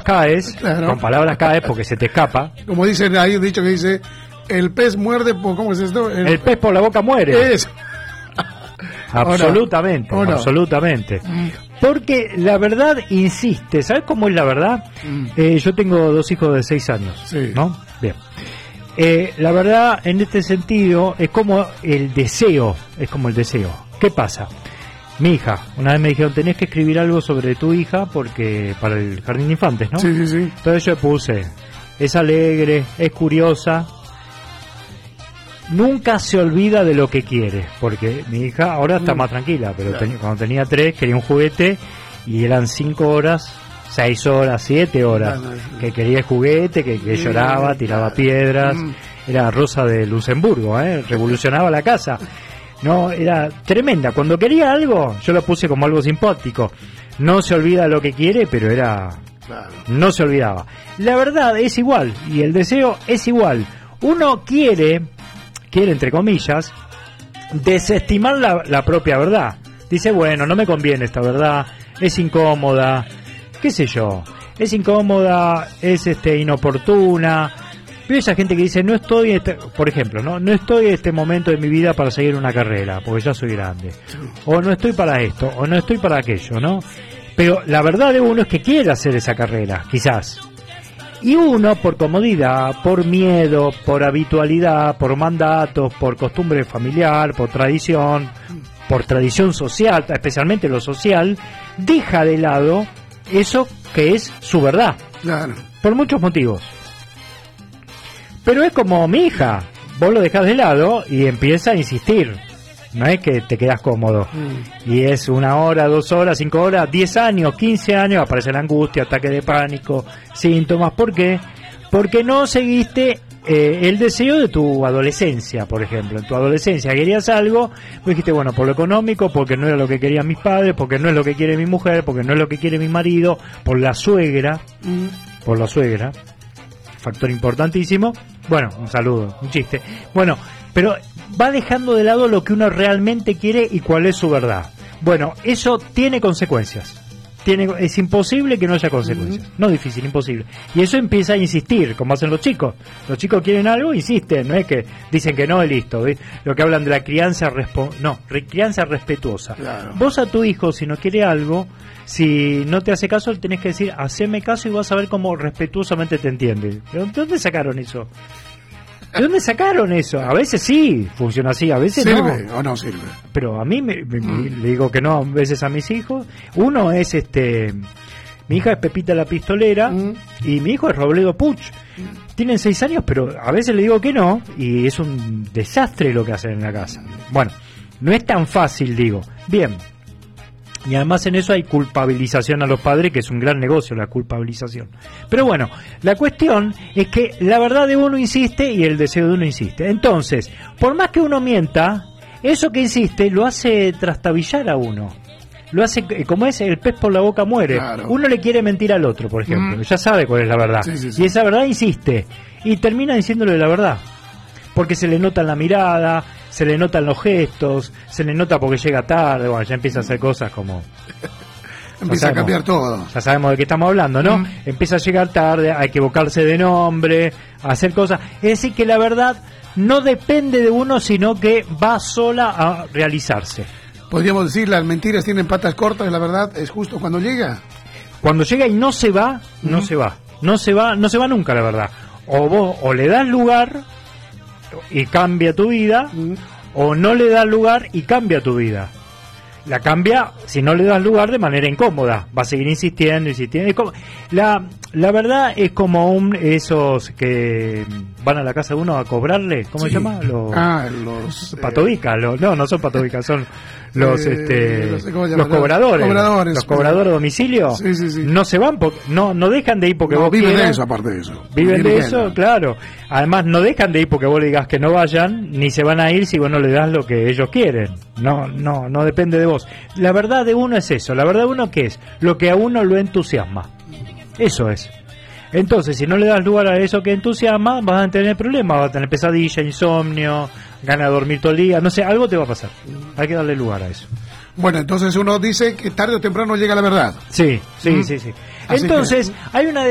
caes, Claro. con palabras caes porque se te escapa. Como dicen, hay un dicho que dice, el pez muerde, ¿cómo es esto? El pez por la boca muere. Eso. Absolutamente, ¿O no? absolutamente. Porque la verdad insiste. ¿Sabes cómo es la verdad? Yo tengo 2 hijos de 6 años, Sí. ¿no? Bien. La verdad, en este sentido, es como el deseo. Es como el deseo. ¿Qué pasa? Mi hija, una vez me dijeron, tenés que escribir algo sobre tu hija porque para el jardín de infantes, ¿no? Sí, sí, sí. Entonces yo puse, es alegre, es curiosa, nunca se olvida de lo que quiere, porque mi hija ahora está más tranquila, pero Claro. cuando tenía 3 quería un juguete y eran 5 horas, 6 horas, 7 horas, Claro. que quería el juguete, que lloraba, tiraba piedras, era Rosa de Luxemburgo, revolucionaba la casa. No, era tremenda. Cuando quería algo, yo lo puse como algo simpático. No se olvida lo que quiere, pero era... Claro. No se olvidaba. La verdad es igual, y el deseo es igual. Uno quiere entre comillas, desestimar la propia verdad. Dice, bueno, no me conviene esta verdad, es incómoda, qué sé yo, es incómoda, es inoportuna. Veo esa gente que dice, no estoy, por ejemplo, no estoy en este momento de mi vida para seguir una carrera, porque ya soy grande. O no estoy para esto, o no estoy para aquello, ¿no? Pero la verdad de uno es que quiere hacer esa carrera, quizás. Y uno, por comodidad, por miedo, por habitualidad, por mandatos, por costumbre familiar, por tradición social, especialmente lo social, deja de lado eso que es su verdad. Claro. Por muchos motivos. Pero es como mi hija, vos lo dejás de lado y empieza a insistir. No es que te quedas cómodo. Y es 1 hora, 2 horas, 5 horas, 10 años, 15 años, aparece la angustia, ataque de pánico, síntomas. ¿Por qué? Porque no seguiste el deseo de tu adolescencia, por ejemplo. En tu adolescencia querías algo, vos dijiste, bueno, por lo económico, porque no era lo que querían mis padres, porque no es lo que quiere mi mujer, porque no es lo que quiere mi marido, por la suegra, factor importantísimo. Bueno, un saludo, un chiste. Bueno, pero va dejando de lado lo que uno realmente quiere y cuál es su verdad. Bueno, eso tiene consecuencias. Es imposible que no haya consecuencias. No difícil, imposible. Y eso empieza a insistir, como hacen los chicos. Los chicos quieren algo, insisten. No es que dicen que no y listo. ¿Ves? Lo que hablan de la crianza crianza respetuosa. Claro. Vos a tu hijo, si no quiere algo, si no te hace caso, tenés que decir, haceme caso y vas a ver cómo respetuosamente te entiende. ¿Pero de dónde sacaron eso? ¿De dónde sacaron eso? A veces sí, funciona así, a veces ¿Sirve no. o no sirve? Pero a mí le digo que no a veces a mis hijos. Uno es mi hija es Pepita la Pistolera y mi hijo es Robledo Puch. Tienen 6 años, pero a veces le digo que no y es un desastre lo que hacen en la casa. Bueno, no es tan fácil, digo. Bien. Y además en eso hay culpabilización a los padres, que es un gran negocio la culpabilización. Pero bueno, la cuestión es que la verdad de uno insiste y el deseo de uno insiste. Entonces, por más que uno mienta, eso que insiste lo hace trastabillar a uno. Lo hace, como es el pez por la boca muere. Claro. Uno le quiere mentir al otro, por ejemplo. Ya sabe cuál es la verdad. Sí, sí, sí. Y esa verdad insiste. Y termina diciéndole la verdad. Porque se le nota en la mirada, se le nota en los gestos, se le nota porque llega tarde, bueno, ya empieza a hacer cosas como... Empieza a cambiar todo. Ya sabemos de qué estamos hablando, ¿no? Empieza a llegar tarde, a equivocarse de nombre, a hacer cosas. Es decir, que la verdad no depende de uno, sino que va sola a realizarse. Podríamos decir, las mentiras tienen patas cortas, la verdad es justo cuando llega. Cuando llega y no se va, no se va. No se va nunca, la verdad. O vos o le das lugar y cambia tu vida, o no le das lugar y cambia tu vida. La cambia si no le das lugar de manera incómoda, va a seguir insistiendo. Es como, la verdad es como esos que van a la casa de uno a cobrarle, ¿cómo se llama? Los patovicas, no son patovicas, son los los cobradores, los cobradores a domicilio. Sí. No se van no dejan de ir porque vos viven quieras. de eso, aparte de eso. Viven de eso, claro. Además no dejan de ir porque vos le digas que no vayan, ni se van a ir si vos no le das lo que ellos quieren. No depende de vos. La verdad de uno es eso. La verdad de uno, ¿qué es? Lo que a uno lo entusiasma. Eso es. Entonces, si no le das lugar a eso que entusiasma, vas a tener problemas, vas a tener pesadilla, insomnio, ganas de dormir todo el día, no sé, algo te va a pasar. Hay que darle lugar a eso. Bueno, entonces uno dice que tarde o temprano llega la verdad. Sí. Así Entonces, hay una